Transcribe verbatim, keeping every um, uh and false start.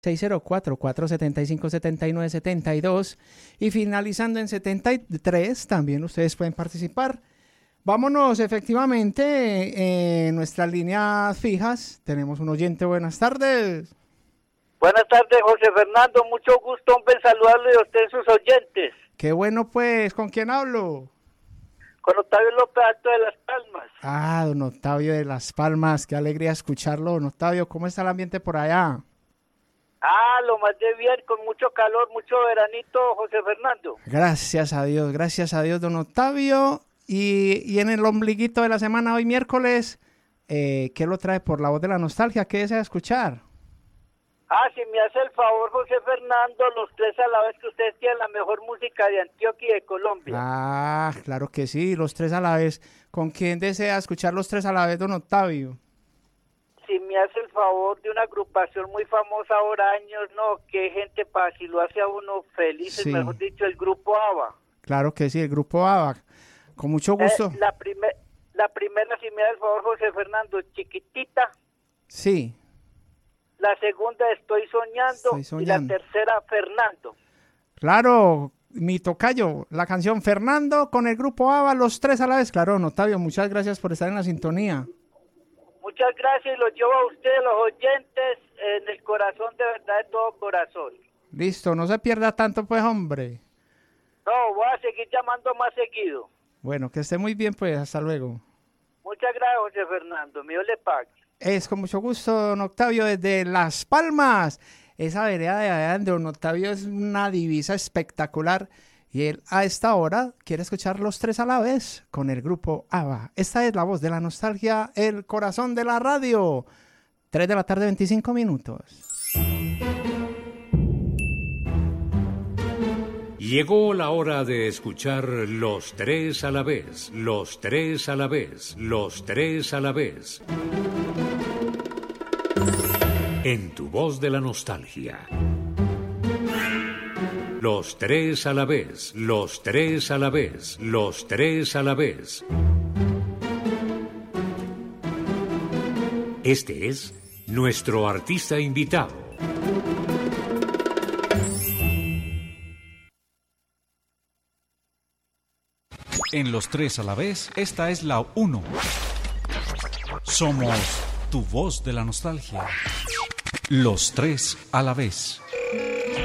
seis cero cuatro, cuatro siete cinco, siete nueve siete dos y finalizando en setenta y tres también ustedes pueden participar. Vámonos efectivamente en nuestras líneas fijas. Tenemos un oyente, buenas tardes. Buenas tardes, José Fernando, mucho gusto, hombre, saludarle a usted y sus oyentes. Qué bueno pues, ¿con quién hablo? Con Octavio López Alto de Las Palmas. Ah, don Octavio de Las Palmas, qué alegría escucharlo. Don Octavio, ¿cómo está el ambiente por allá? Ah, lo más de bien, con mucho calor, mucho veranito, José Fernando. Gracias a Dios, gracias a Dios, don Octavio. Y, y en el ombliguito de la semana, hoy miércoles, eh, ¿qué lo trae por la voz de la nostalgia? ¿Qué desea escuchar? Ah, si me hace el favor, José Fernando, los tres a la vez, que ustedes tienen la mejor música de Antioquia y de Colombia. Ah, claro que sí, los tres a la vez. ¿Con quién desea escuchar los tres a la vez, don Octavio? Si me hace el favor de una agrupación muy famosa ahora, años, no, qué gente para si lo hace a uno feliz, sí. Mejor dicho, el grupo ABBA. Claro que sí, el grupo ABBA, con mucho gusto. Eh, la, primer, la primera, si me da el favor, José Fernando, Chiquitita. Sí. La segunda, Estoy soñando, Estoy soñando. Y la tercera, Fernando. Claro, mi tocayo, la canción Fernando con el grupo ABBA, los tres a la vez. Claro, don Octavio, muchas gracias por estar en la sintonía. Muchas gracias, y los llevo a ustedes, los oyentes, en el corazón, de verdad, de todo corazón. Listo, no se pierda tanto, pues, hombre. No, voy a seguir llamando más seguido. Bueno, que esté muy bien, pues, hasta luego. Muchas gracias, José Fernando, Dios le pague. Es con mucho gusto, don Octavio, desde Las Palmas. Esa vereda de allá de don Octavio es una divisa espectacular. Y él a esta hora quiere escuchar los tres a la vez con el grupo ABBA. Esta es la voz de la nostalgia, el corazón de la radio. tres de la tarde, veinticinco minutos. Llegó la hora de escuchar los tres a la vez, los tres a la vez, los tres a la vez. En tu voz de la nostalgia. Los tres a la vez, los tres a la vez, los tres a la vez. Este es nuestro artista invitado. En los tres a la vez, esta es la uno. Somos tu voz de la nostalgia. Los tres a la vez.